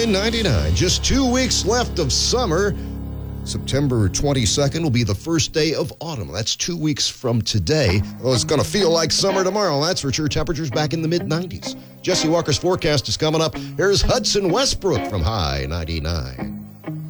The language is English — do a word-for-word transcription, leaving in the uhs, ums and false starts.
High ninety-nine. Just two weeks left of summer. September twenty-second will be the first day of autumn. That's two weeks from today. Well, it's going to feel like summer tomorrow, that's for sure. Temperatures back in the mid nineties. Jesse Walker's forecast is coming up. Here's Hudson Westbrook from High ninety-nine.